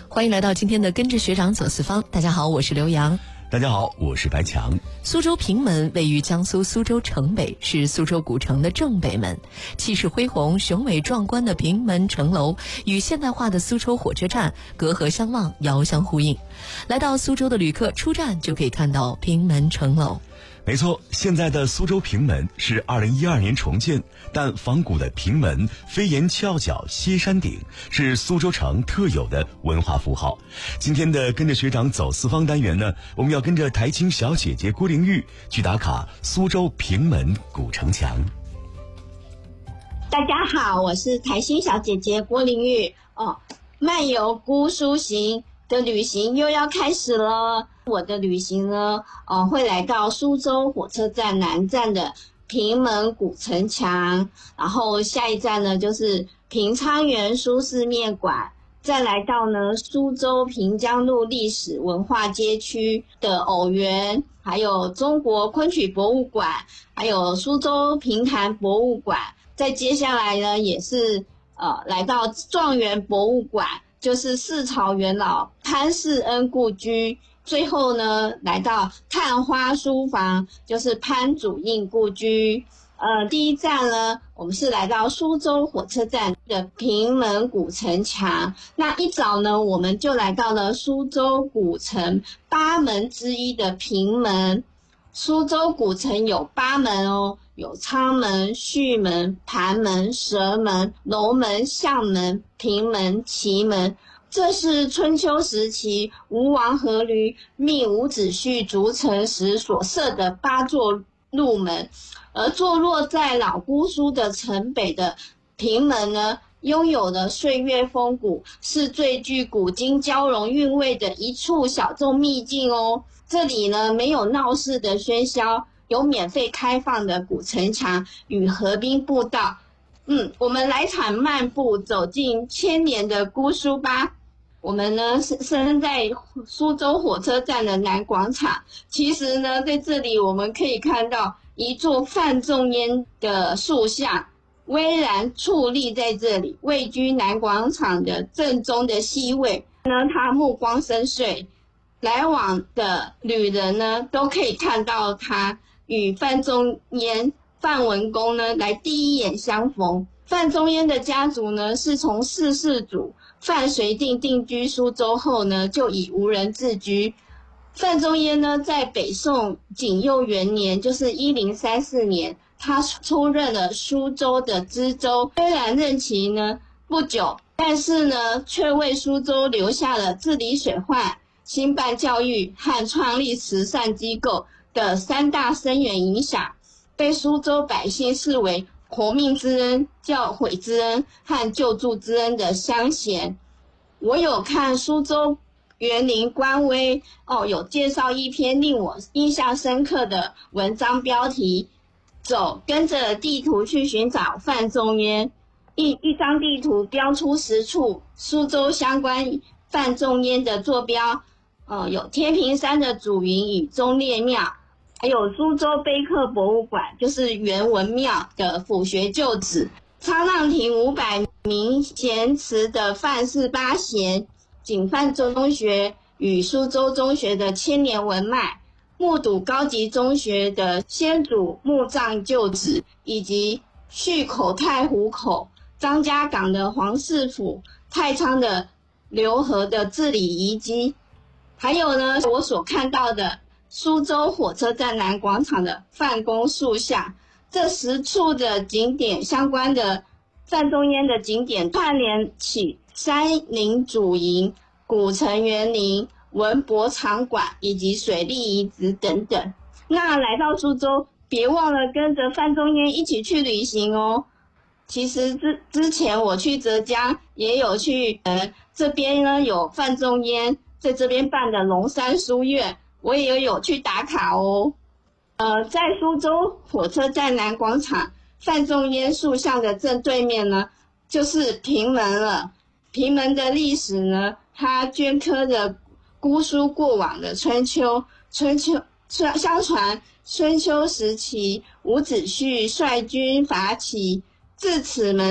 欢迎来到今天的跟着学长走四方。大家好，我是刘洋。 大家好，我是白强。 苏州平门位于江苏苏州城北，是苏州古城的正北门。气势恢宏、雄伟壮观的平门城楼与现代化的苏州火车站隔河相望，遥相呼应。来到苏州的旅客出站就可以看到平门城楼。 没错，现在的苏州平门是2012年重建，但仿古的平门飞檐翘角歇山顶是苏州城特有的文化符号。今天的跟着学长走四方单元呢，我们要跟着台青小姐姐郭玲玉去打卡苏州平门古城墙。 大家好，我是台青小姐姐郭玲玉。漫游姑苏行的旅行又要开始了。我的旅行呢，会来到苏州火车站南站的平门古城墙，然后下一站呢就是平昌园苏式面馆，再来到呢苏州平江路历史文化街区的偶园，还有中国昆曲博物馆，还有苏州评弹博物馆。再接下来呢也是来到状元博物馆，就是四朝元老潘世恩故居。最后呢来到探花书房，就是潘祖印故居。第一站呢我们是来到苏州火车站的平门古城墙。那一早呢我们就来到了苏州古城8门之一的平门。苏州古城有8门哦，有昌门、胥门、盘门、蛇门、龙门、象门、平门、祁门。这是春秋时期吴王阖闾命伍子胥筑城时所设的8座路门，而坐落在老姑苏的城北的平门呢，拥有的岁月风骨，是最具古今交融韵味的一处小众秘境哦。这里呢没有闹市的喧嚣，有免费开放的古城墙与河滨步道。我们来场漫步，走进千年的姑苏吧。我们呢是身在苏州火车站的南广场，其实呢在这里我们可以看到一座范仲淹的塑像巍然矗立在这里，位居南广场的正中的 C 位呢，它目光深邃，来往的旅人呢都可以看到它与范仲淹、范文公呢来第一眼相逢。范仲淹的家族呢是从四世祖范绥定定居苏州后呢，就以无人自居。范仲淹呢，在北宋景佑元年，就是1034年，他出任了苏州的知州。虽然任期呢不久，但是呢，却为苏州留下了治理水患、兴办教育和创立慈善机构的3大深远影响，被苏州百姓视为活命之恩、教诲之恩和救助之恩的乡贤。我有看苏州园林官微有介绍一篇令我印象深刻的文章，标题跟着地图去寻找范仲淹。一张地图标出10处苏州相关范仲淹的坐标，有天平山的祖云与忠烈庙，还有苏州碑刻博物馆，就是元文庙的府学旧址，沧浪亭500名贤祠的范氏8贤，景范中学与苏州中学的千年文脉，木渎高级中学的先祖墓葬旧址，以及溆口太湖口、张家港的黄氏府、太仓的刘河的治理遗迹，还有呢我所看到的苏州火车站南广场的范公塑像。这10处的景点相关的范仲淹的景点串联起山林主营、古城园林、文博场馆以及水利遗址等等。那来到苏州，别忘了跟着范仲淹一起去旅行哦。其实之前我去浙江也有去，这边呢有范仲淹在这边办的龙山书院，我也有去打卡哦。在苏州火车站南广场范仲淹塑像的正对面呢，就是平门了。平门的历史呢，它镌刻着姑苏过往的春秋。相传春秋时期，伍子胥率军伐齐，至此门